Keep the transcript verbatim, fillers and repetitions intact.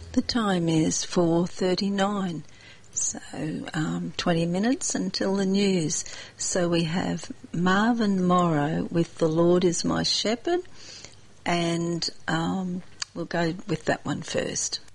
The time is four thirty-nine, so um, twenty minutes until the news. So we have Marvin Morrow with The Lord is My Shepherd, and um, we'll go with that one first.